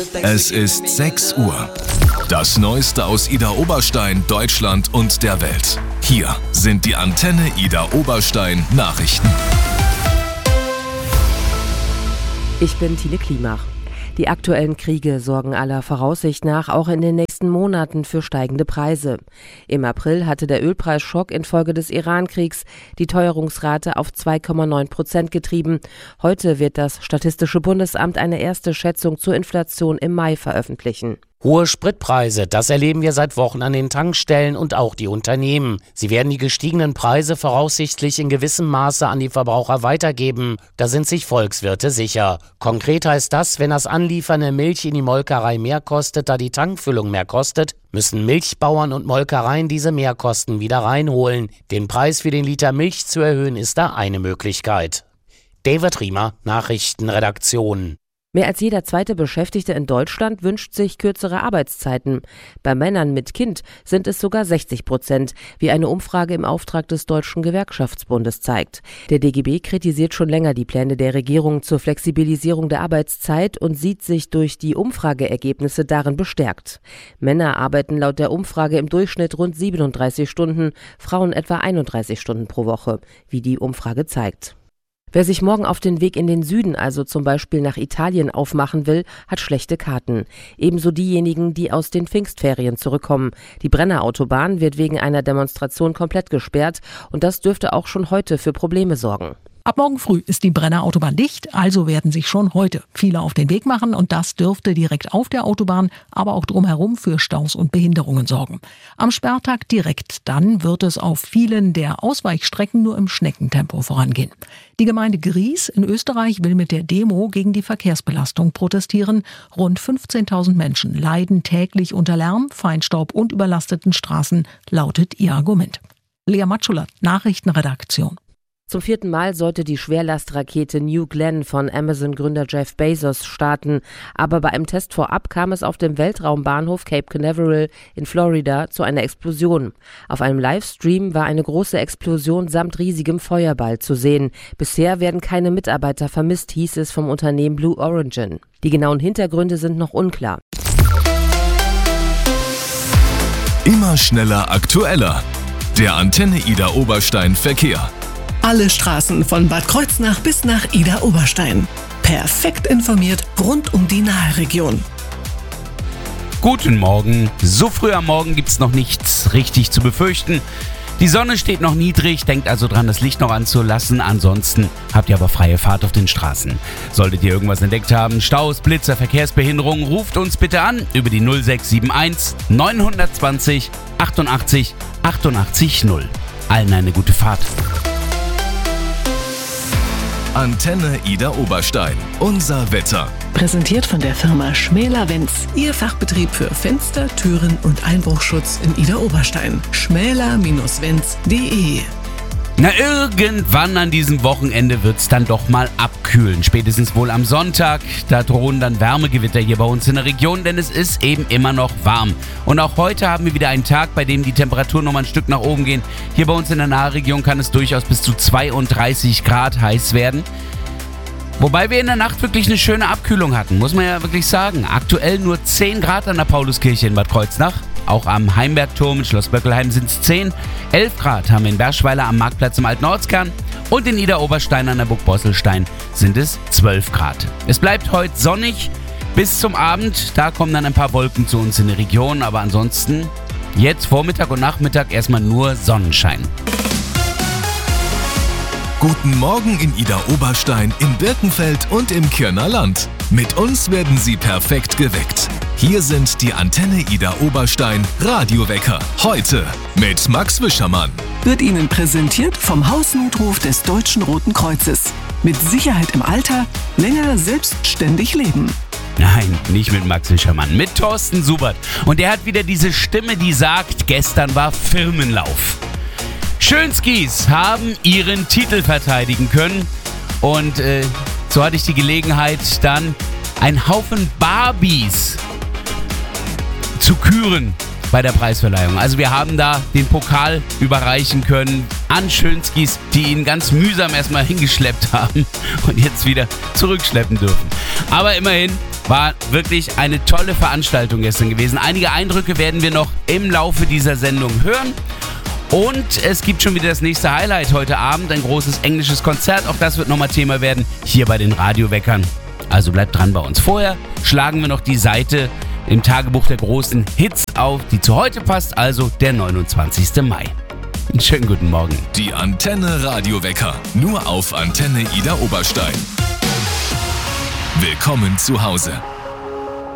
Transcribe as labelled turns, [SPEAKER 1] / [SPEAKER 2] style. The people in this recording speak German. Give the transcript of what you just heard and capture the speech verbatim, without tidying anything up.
[SPEAKER 1] Es ist sechs Uhr. Das Neueste aus Idar Oberstein, Deutschland und der Welt. Hier sind die Antenne Idar Oberstein Nachrichten.
[SPEAKER 2] Ich bin Tine Klimach. Die aktuellen Kriege sorgen aller Voraussicht nach auch in den nächsten Monaten für steigende Preise. Im April hatte der Ölpreisschock infolge des Iran-Kriegs die Teuerungsrate auf zwei Komma neun Prozent getrieben. Heute wird das Statistische Bundesamt eine erste Schätzung zur Inflation im Mai veröffentlichen.
[SPEAKER 3] Hohe Spritpreise, das erleben wir seit Wochen an den Tankstellen und auch die Unternehmen. Sie werden die gestiegenen Preise voraussichtlich in gewissem Maße an die Verbraucher weitergeben. Da sind sich Volkswirte sicher. Konkret heißt das, wenn das Anliefern der Milch in die Molkerei mehr kostet, da die Tankfüllung mehr kostet, müssen Milchbauern und Molkereien diese Mehrkosten wieder reinholen. Den Preis für den Liter Milch zu erhöhen, ist da eine Möglichkeit. David Riemer, Nachrichtenredaktion.
[SPEAKER 2] Mehr als jeder zweite Beschäftigte in Deutschland wünscht sich kürzere Arbeitszeiten. Bei Männern mit Kind sind es sogar sechzig Prozent, wie eine Umfrage im Auftrag des Deutschen Gewerkschaftsbundes zeigt. Der D G B kritisiert schon länger die Pläne der Regierung zur Flexibilisierung der Arbeitszeit und sieht sich durch die Umfrageergebnisse darin bestärkt. Männer arbeiten laut der Umfrage im Durchschnitt rund siebenunddreißig Stunden, Frauen etwa einunddreißig Stunden pro Woche, wie die Umfrage zeigt. Wer sich morgen auf den Weg in den Süden, also zum Beispiel nach Italien, aufmachen will, hat schlechte Karten. Ebenso diejenigen, die aus den Pfingstferien zurückkommen. Die Brenner Autobahn wird wegen einer Demonstration komplett gesperrt und das dürfte auch schon heute für Probleme sorgen.
[SPEAKER 4] Ab morgen früh ist die Brenner Autobahn dicht, also werden sich schon heute viele auf den Weg machen und das dürfte direkt auf der Autobahn, aber auch drumherum für Staus und Behinderungen sorgen. Am Sperrtag direkt dann wird es auf vielen der Ausweichstrecken nur im Schneckentempo vorangehen. Die Gemeinde Gries in Österreich will mit der Demo gegen die Verkehrsbelastung protestieren. Rund fünfzehntausend Menschen leiden täglich unter Lärm, Feinstaub und überlasteten Straßen, lautet ihr Argument. Lea Matschula, Nachrichtenredaktion.
[SPEAKER 2] Zum vierten Mal sollte die Schwerlastrakete New Glenn von Amazon-Gründer Jeff Bezos starten. Aber bei einem Test vorab kam es auf dem Weltraumbahnhof Cape Canaveral in Florida zu einer Explosion. Auf einem Livestream war eine große Explosion samt riesigem Feuerball zu sehen. Bisher werden keine Mitarbeiter vermisst, hieß es vom Unternehmen Blue Origin. Die genauen Hintergründe sind noch unklar.
[SPEAKER 1] Immer schneller, aktueller. Der Antenne Idar Oberstein Verkehr.
[SPEAKER 5] Alle Straßen von Bad Kreuznach bis nach Idar Oberstein. Perfekt informiert rund um die Nahregion.
[SPEAKER 6] Guten Morgen. So früh am Morgen gibt's noch nichts richtig zu befürchten. Die Sonne steht noch niedrig, denkt also dran, das Licht noch anzulassen. Ansonsten habt ihr aber freie Fahrt auf den Straßen. Solltet ihr irgendwas entdeckt haben, Staus, Blitzer, Verkehrsbehinderungen, ruft uns bitte an über die null sechs sieben eins neun zwei null achtundachtzig achtundachtzig null. Allen eine gute Fahrt.
[SPEAKER 1] Antenne Idar Oberstein. Unser Wetter.
[SPEAKER 5] Präsentiert von der Firma Schmäler-Wenz. Ihr Fachbetrieb für Fenster, Türen und Einbruchschutz in Idar Oberstein. schmäler Bindestrich wenz punkt de.
[SPEAKER 6] Na, irgendwann an diesem Wochenende wird's dann doch mal abkühlen. Spätestens wohl am Sonntag. Da drohen dann Wärmegewitter hier bei uns in der Region, denn es ist eben immer noch warm. Und auch heute haben wir wieder einen Tag, bei dem die Temperaturen noch mal ein Stück nach oben gehen. Hier bei uns in der Nahregion kann es durchaus bis zu zweiunddreißig Grad heiß werden. Wobei wir in der Nacht wirklich eine schöne Abkühlung hatten, muss man ja wirklich sagen. Aktuell nur zehn Grad an der Pauluskirche in Bad Kreuznach. Auch am Heimbergturm in Schloss Böckelheim sind es zehn. elf Grad haben wir in Berschweiler am Marktplatz im Alten Ortskern. Und in Idar Oberstein an der Burg Bosselstein sind es zwölf Grad. Es bleibt heute sonnig bis zum Abend. Da kommen dann ein paar Wolken zu uns in die Region. Aber ansonsten jetzt Vormittag und Nachmittag erstmal nur Sonnenschein.
[SPEAKER 1] Guten Morgen in Idar Oberstein, in Birkenfeld und im Kirner Land. Mit uns werden Sie perfekt geweckt. Hier sind die Antenne Idar Oberstein Radiowecker. Heute mit Max Wischermann.
[SPEAKER 5] Wird Ihnen präsentiert vom Hausnotruf des Deutschen Roten Kreuzes. Mit Sicherheit im Alter, länger selbstständig leben.
[SPEAKER 6] Nein, nicht mit Max Wischermann, mit Thorsten Subert. Und der hat wieder diese Stimme, die sagt, gestern war Firmenlauf. Schönskis haben ihren Titel verteidigen können und äh, so hatte ich die Gelegenheit, dann einen Haufen Barbies zu küren bei der Preisverleihung. Also wir haben da den Pokal überreichen können an Schönskis, die ihn ganz mühsam erstmal hingeschleppt haben und jetzt wieder zurückschleppen dürfen. Aber immerhin, War wirklich eine tolle Veranstaltung gestern gewesen. Einige Eindrücke werden wir noch im Laufe dieser Sendung hören. Und es gibt schon wieder das nächste Highlight heute Abend, ein großes englisches Konzert. Auch das wird nochmal Thema werden, hier bei den Radioweckern. Also bleibt dran bei uns. Vorher schlagen wir noch die Seite im Tagebuch der großen Hits auf, die zu heute passt, also der neunundzwanzigsten Mai. Einen schönen guten Morgen.
[SPEAKER 1] Die Antenne Radiowecker, nur auf Antenne Ida Oberstein. Willkommen zu Hause.